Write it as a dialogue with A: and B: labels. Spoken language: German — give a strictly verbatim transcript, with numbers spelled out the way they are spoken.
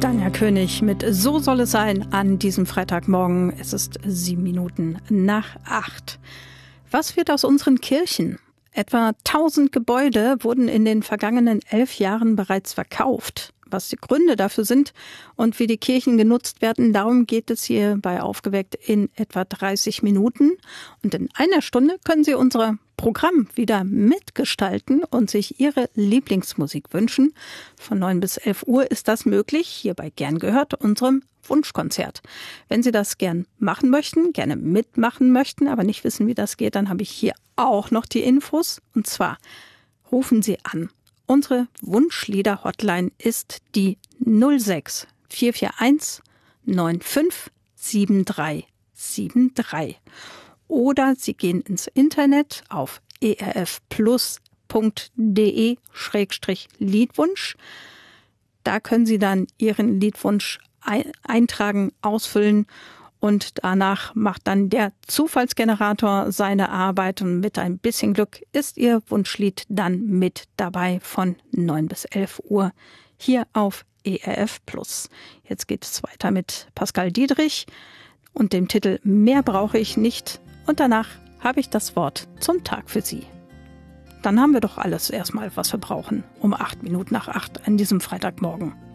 A: Tanja König mit So soll es sein an diesem Freitagmorgen. Es ist sieben Minuten nach acht. Was wird aus unseren Kirchen? Etwa tausend Gebäude wurden in den vergangenen elf Jahren bereits verkauft. Was die Gründe dafür sind und wie die Kirchen genutzt werden, darum geht es hier bei Aufgeweckt in etwa dreißig Minuten. Und in einer Stunde können Sie unser Programm wieder mitgestalten und sich Ihre Lieblingsmusik wünschen. Von neun bis elf Uhr ist das möglich, hierbei gern gehört unserem Wunschkonzert. Wenn Sie das gern machen möchten, gerne mitmachen möchten, aber nicht wissen, wie das geht, dann habe ich hier auch noch die Infos. Und zwar rufen Sie an. Unsere Wunschlieder-Hotline ist die null sechs vier vier eins neun fünf sieben drei sieben drei. Oder Sie gehen ins Internet auf erfplus.de schrägstrich Liedwunsch. Da können Sie dann Ihren Liedwunsch eintragen, ausfüllen und danach macht dann der Zufallsgenerator seine Arbeit und mit ein bisschen Glück ist Ihr Wunschlied dann mit dabei von neun bis elf Uhr hier auf E R F Plus. Jetzt geht es weiter mit Pascal Diedrich und dem Titel Mehr brauche ich nicht und danach habe ich das Wort zum Tag für Sie. Dann haben wir doch alles erstmal, was wir brauchen, um acht Minuten nach acht an diesem Freitagmorgen.